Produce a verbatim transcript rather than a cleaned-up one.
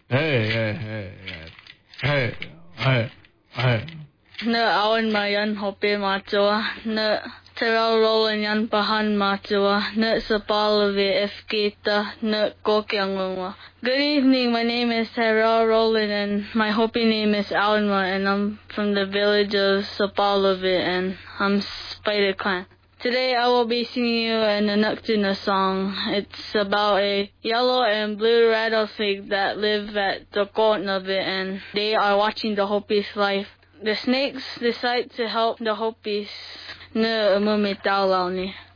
Hey, hey, hey, hey, hey, hey. Na awan mayan hope matua, na terau rolan yan pahan matua, na sapalavi efkita, na kokyangwa. Good evening, my name is Terau Roland and my Hopi name is Alma and I'm from the village of Sapalavi and I'm Spider Clan. Today I will be singing you an Anuktuna song. It's about a yellow and blue rattlesnake that live at the Kotnavi and they are watching the Hopi's life. The snakes decide to help the Hopis na umumitaw ni.